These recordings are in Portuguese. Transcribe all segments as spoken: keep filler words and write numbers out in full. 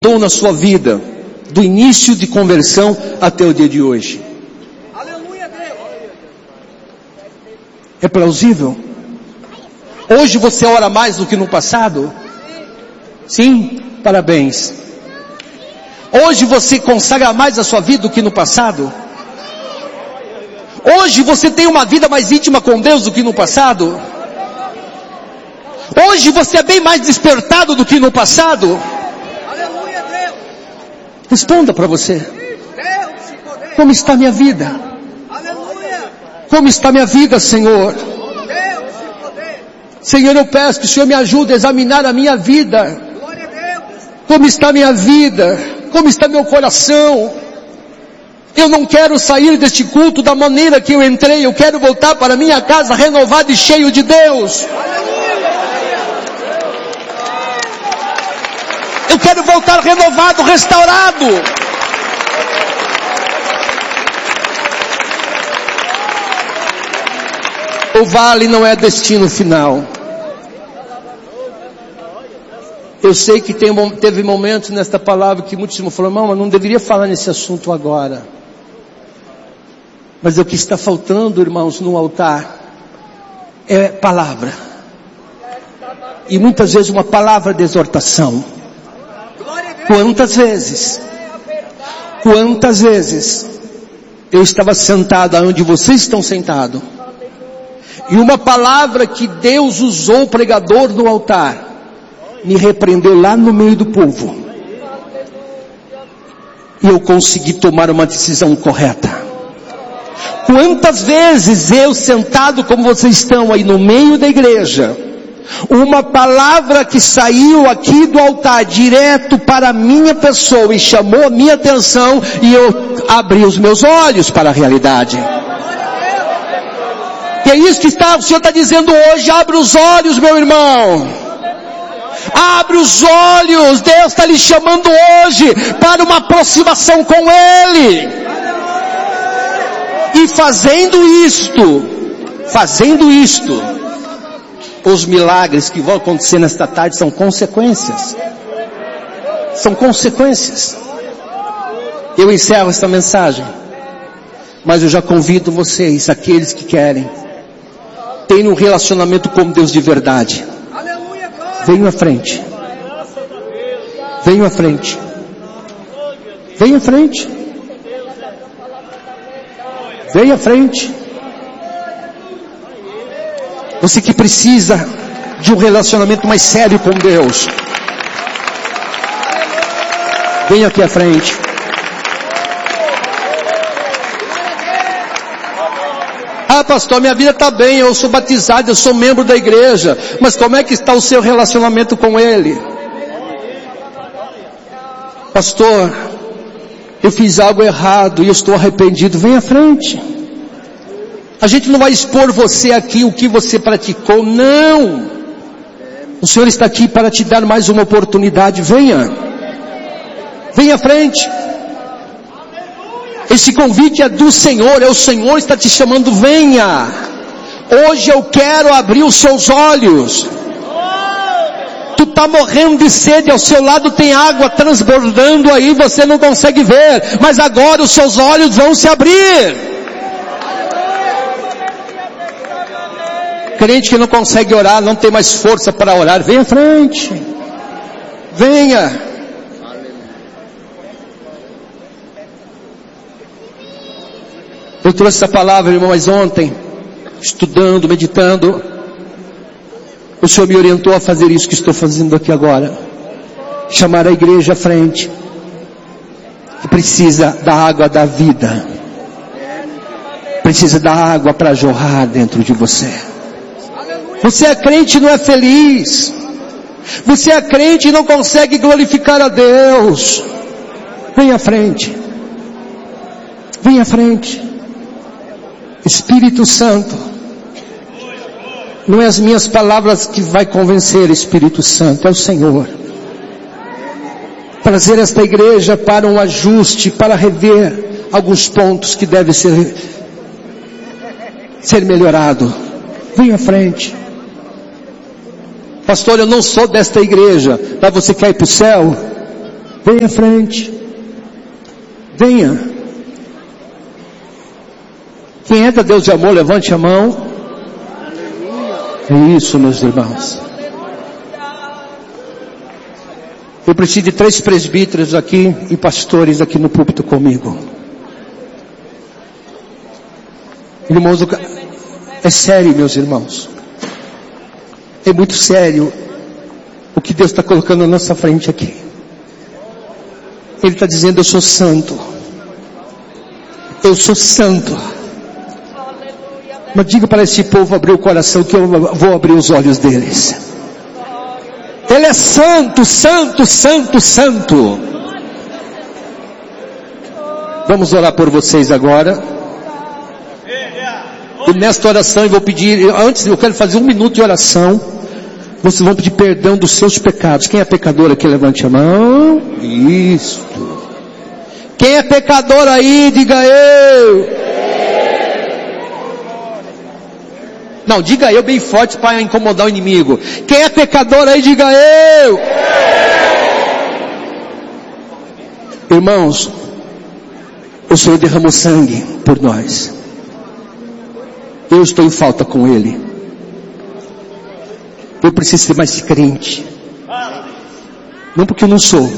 na sua vida, do início de conversão até o dia de hoje. Aleluia, Deus. É plausível? Hoje você ora mais do que no passado? Sim? Parabéns. Hoje você consagra mais a sua vida do que no passado? Hoje você tem uma vida mais íntima com Deus do que no passado? Hoje você é bem mais despertado do que no passado? Aleluia, Deus. Responda para você. Deus, se poder. Como está minha vida? Aleluia. Como está minha vida, Senhor? Deus, se poder. Senhor, eu peço que o Senhor me ajude a examinar a minha vida. Glória a Deus. Como está minha vida? Como está meu coração? Eu não quero sair deste culto da maneira que eu entrei. Eu quero voltar para minha casa renovado e cheio de Deus. Eu quero voltar renovado, restaurado. O vale não é destino final. Eu sei que tem, teve momentos nesta palavra que muitos irmãos falaram, mas não deveria falar nesse assunto agora. Mas o que está faltando, irmãos, no altar é palavra. E muitas vezes uma palavra de exortação. Quantas vezes, quantas vezes eu estava sentado onde vocês estão sentados, e uma palavra que Deus usou o pregador no altar, me repreendeu lá no meio do povo, e eu consegui tomar uma decisão correta. Quantas vezes eu sentado como vocês estão aí no meio da igreja, uma palavra que saiu aqui do altar direto para a minha pessoa e chamou a minha atenção, e eu abri os meus olhos para a realidade. E é isso que está, o Senhor está dizendo hoje. Abre os olhos, meu irmão. Abre os olhos. Deus está lhe chamando hoje para uma aproximação com Ele. E fazendo isto, fazendo isto, os milagres que vão acontecer nesta tarde são consequências. São consequências. Eu encerro esta mensagem, mas eu já convido vocês, aqueles que querem, tenham um relacionamento com Deus de verdade. Venham à frente. Venham à frente. Venham à frente. Venham à frente. Você que precisa de um relacionamento mais sério com Deus, venha aqui à frente. Ah, pastor, minha vida está bem, eu sou batizado, eu sou membro da igreja, mas como é que está o seu relacionamento com Ele? Pastor, eu fiz algo errado e eu estou arrependido. Venha à frente. A gente não vai expor você aqui o que você praticou, não. O Senhor está aqui para te dar mais uma oportunidade. Venha. Venha à frente. Esse convite é do Senhor, é o Senhor está te chamando, venha. Hoje eu quero abrir os seus olhos. Tu está morrendo de sede, ao seu lado tem água transbordando aí, você não consegue ver, mas agora os seus olhos vão se abrir. Crente que não consegue orar, não tem mais força para orar, venha à frente. Venha. Eu trouxe essa palavra, irmão, mas ontem, estudando, meditando, o Senhor me orientou a fazer isso que estou fazendo aqui agora. Chamar a igreja à frente, que precisa da água da vida. Precisa da água para jorrar dentro de você. Você é crente e não é feliz. Você é crente e não consegue glorificar a Deus. Venha à frente. Venha à frente. Espírito Santo. Não é as minhas palavras que vai convencer, Espírito Santo, é o Senhor. Trazer esta igreja para um ajuste, para rever alguns pontos que devem ser, ser melhorado. Venha à frente. Pastor, eu não sou desta igreja, mas você quer ir para o céu? Venha à frente. Venha. Quem é da Deus de amor, levante a mão. É isso, meus irmãos. Eu preciso de três presbíteros aqui e pastores aqui no púlpito comigo. Irmãos, é sério, meus irmãos. É muito sério o que Deus está colocando na nossa frente aqui. Ele está dizendo: eu sou santo. Eu sou santo. Mas diga para esse povo abrir o coração, que eu vou abrir os olhos deles. Ele é santo, santo, santo, santo. Vamos orar por vocês agora. E nesta oração eu vou pedir, antes eu quero fazer um minuto de oração. Vocês vão pedir perdão dos seus pecados. Quem é pecador aqui, levante a mão. Isso. Quem é pecador aí, diga eu. Não, diga eu bem forte para incomodar o inimigo. Quem é pecador aí, diga eu. Irmãos, o Senhor derramou sangue por nós. Eu estou em falta com Ele. Eu preciso ser mais crente. Não porque eu não sou,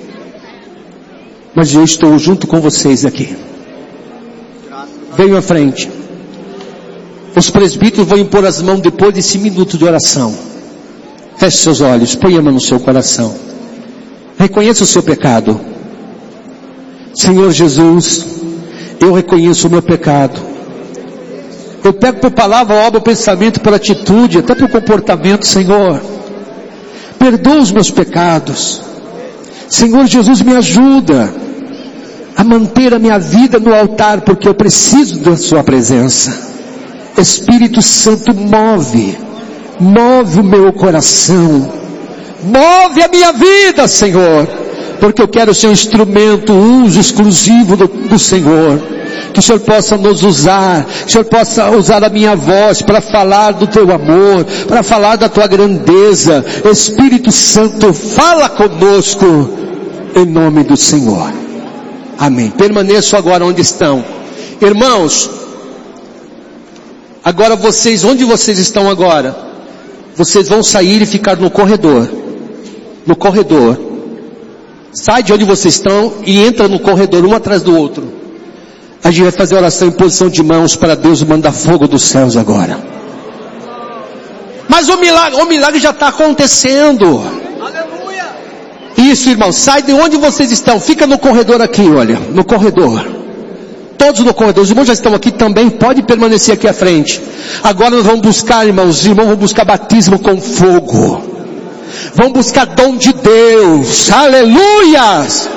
mas eu estou junto com vocês aqui. Venham à frente. Os presbíteros vão impor as mãos depois desse minuto de oração. Feche seus olhos, põe a mão no seu coração. Reconheça o seu pecado. Senhor Jesus, eu reconheço o meu pecado. Eu pego por palavra, obra, pensamento, por atitude, até por comportamento, Senhor. Perdoa os meus pecados. Senhor Jesus, me ajuda a manter a minha vida no altar, porque eu preciso da sua presença. Espírito Santo, move, move o meu coração, move a minha vida, Senhor, porque eu quero ser um instrumento, uso exclusivo do, do Senhor. Que o Senhor possa nos usar, que o Senhor possa usar a minha voz para falar do teu amor, para falar da tua grandeza. Espírito Santo, fala conosco, em nome do Senhor. Amém. Permaneçam agora onde estão. Irmãos, agora vocês, onde vocês estão agora? Vocês vão sair e ficar no corredor. No corredor. Sai de onde vocês estão e entra no corredor, um atrás do outro. A gente vai fazer oração em posição de mãos para Deus mandar fogo dos céus agora. Mas o milagre, o milagre já está acontecendo. Aleluia. Isso, irmão, sai de onde vocês estão, fica no corredor aqui, olha, no corredor. Todos no corredor, os irmãos já estão aqui também, pode permanecer aqui à frente. Agora nós vamos buscar, irmãos, os irmãos vão buscar batismo com fogo. Vão buscar dom de Deus, aleluias.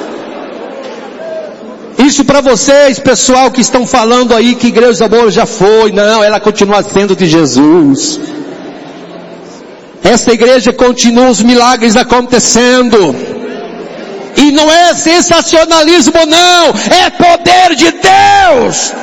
Isso para vocês, pessoal, que estão falando aí que Igreja do Amor já foi. Não, ela continua sendo de Jesus. Essa igreja continua os milagres acontecendo. E não é sensacionalismo não, é poder de Deus.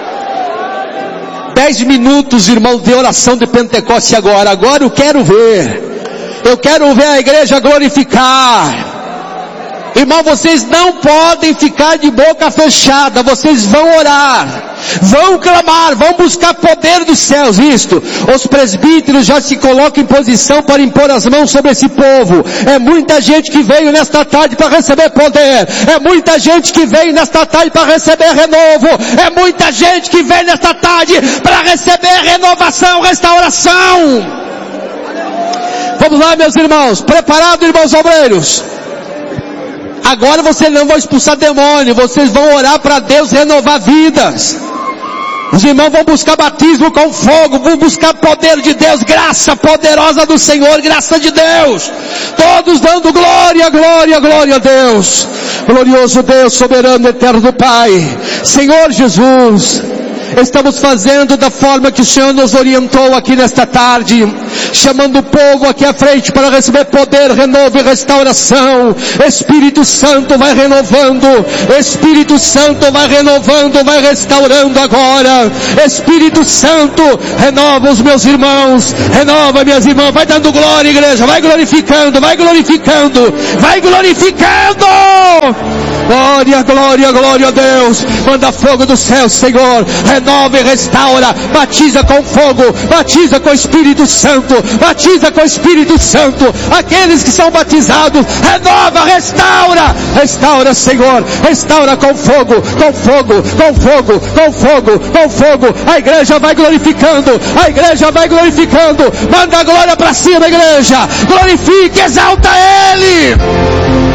Dez minutos, irmão, de oração de Pentecoste agora. Agora eu quero ver. Eu quero ver a igreja glorificar. Irmão, vocês não podem ficar de boca fechada, vocês vão orar, vão clamar, vão buscar poder dos céus. Isto, os presbíteros já se colocam em posição para impor as mãos sobre esse povo. É muita gente que veio nesta tarde para receber poder, é muita gente que veio nesta tarde para receber renovo, é muita gente que veio nesta tarde para receber renovação, restauração. Vamos lá, meus irmãos, preparados, irmãos obreiros? Agora vocês não vão expulsar demônio, vocês vão orar para Deus renovar vidas. Os irmãos vão buscar batismo com fogo, vão buscar poder de Deus, graça poderosa do Senhor, graça de Deus. Todos dando glória, glória, glória a Deus. Glorioso Deus, soberano, eterno Pai. Senhor Jesus, estamos fazendo da forma que o Senhor nos orientou aqui nesta tarde, chamando o povo aqui à frente para receber poder, renovo e restauração. Espírito Santo vai renovando, Espírito Santo vai renovando, vai restaurando agora. Espírito Santo, renova os meus irmãos, renova minhas irmãs, vai dando glória, igreja, vai glorificando, vai glorificando, vai glorificando. Glória, glória, glória a Deus. Manda fogo do céu, Senhor. Renova e restaura. Batiza com fogo. Batiza com o Espírito Santo. Batiza com o Espírito Santo. Aqueles que são batizados. Renova, restaura. Restaura, Senhor. Restaura com fogo. Com fogo, com fogo, com fogo, com fogo. A igreja vai glorificando. A igreja vai glorificando. Manda a glória para cima, igreja. Glorifique, exalta Ele.